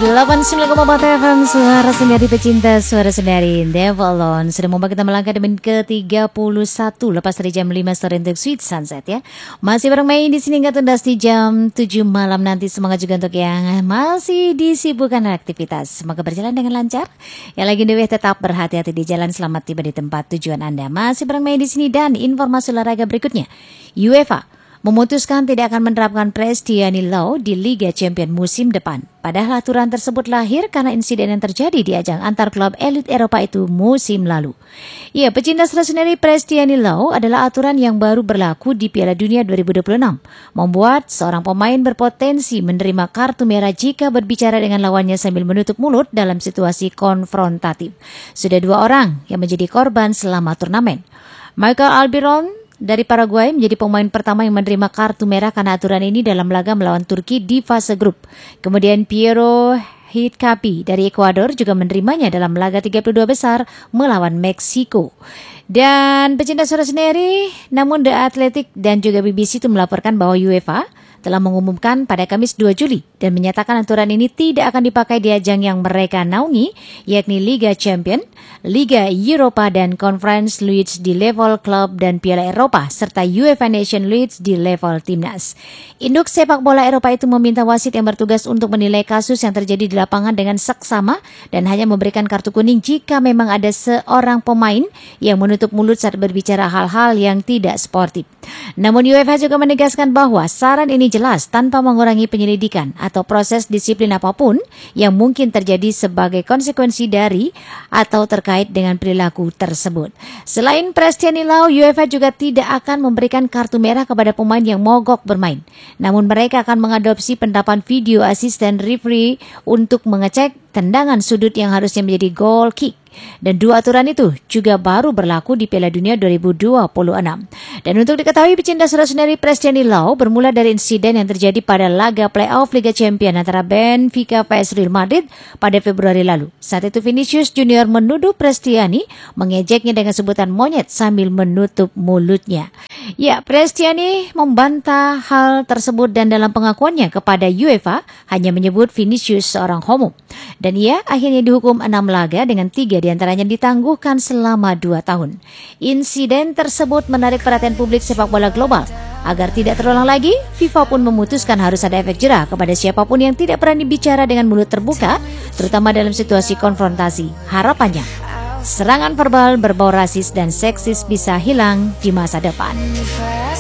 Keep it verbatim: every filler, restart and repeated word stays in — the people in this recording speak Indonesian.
delapan puluh sembilan koma empat F M, suara sendiri pecinta, suara sendiri Devolon. Sudah membuat kita melangkah di menit ke tiga puluh satu lepas dari jam lima sore untuk Sweet Sunset ya. Masih bareng Mei di sini nggak tuntas di jam tujuh malam nanti. Semangat juga untuk yang masih disibukkan aktivitas. Semoga berjalan dengan lancar. Yang lagi dewe tetap berhati-hati di jalan, selamat tiba di tempat tujuan Anda. Masih bareng Mei di sini dan informasi olahraga berikutnya. UEFA memutuskan tidak akan menerapkan Prestiani Law di Liga Champions musim depan. Padahal aturan tersebut lahir karena insiden yang terjadi di ajang antar klub elit Eropa itu musim lalu. Ya, pecinta sendiri, Prestiani Law adalah aturan yang baru berlaku di Piala Dunia dua ribu dua puluh enam, membuat seorang pemain berpotensi menerima kartu merah jika berbicara dengan lawannya sambil menutup mulut dalam situasi konfrontatif. Sudah dua orang yang menjadi korban selama turnamen. Michael Albiron dari Paraguay menjadi pemain pertama yang menerima kartu merah karena aturan ini dalam laga melawan Turki di fase grup. Kemudian Piero Hitkapi dari Ekuador juga menerimanya dalam laga tiga puluh dua besar melawan Meksiko. Dan pecinta suara sendiri, namun The Athletic dan juga B B C itu melaporkan bahwa UEFA telah mengumumkan pada Kamis dua Juli dan menyatakan aturan ini tidak akan dipakai di ajang yang mereka naungi, yakni Liga Champions, Liga Eropa dan Conference League di level klub dan Piala Eropa, serta UEFA Nation League di level timnas. Induk sepak bola Eropa itu meminta wasit yang bertugas untuk menilai kasus yang terjadi di lapangan dengan seksama dan hanya memberikan kartu kuning jika memang ada seorang pemain yang menutup mulut saat berbicara hal-hal yang tidak sportif. Namun UEFA juga menegaskan bahwa saran ini jelas tanpa mengurangi penyelidikan atau proses disiplin apapun yang mungkin terjadi sebagai konsekuensi dari atau terkait dengan perilaku tersebut. Selain Prestiani Law, UEFA juga tidak akan memberikan kartu merah kepada pemain yang mogok bermain. Namun mereka akan mengadopsi penerapan video asisten referee untuk mengecek tendangan sudut yang harusnya menjadi goal kick. Dan dua aturan itu juga baru berlaku di Piala Dunia dua ribu dua puluh enam. Dan untuk diketahui pecinta suara sendiri, Prestiani Law bermula dari insiden yang terjadi pada laga playoff Liga Champions antara Benfica vs Real Madrid pada Februari lalu. Saat itu Vinicius Junior menuduh Prestiani mengejeknya dengan sebutan monyet sambil menutup mulutnya. Ya, Prestiani membantah hal tersebut dan dalam pengakuannya kepada UEFA hanya menyebut Vinicius seorang homo. Dan ia akhirnya dihukum enam laga dengan tiga diantaranya ditangguhkan selama dua tahun. Insiden tersebut menarik perhatian publik sepak bola global. Agar tidak terulang lagi, FIFA pun memutuskan harus ada efek jera kepada siapapun yang tidak berani bicara dengan mulut terbuka, terutama dalam situasi konfrontasi. Harapannya, serangan verbal berbau rasis dan seksis bisa hilang di masa depan.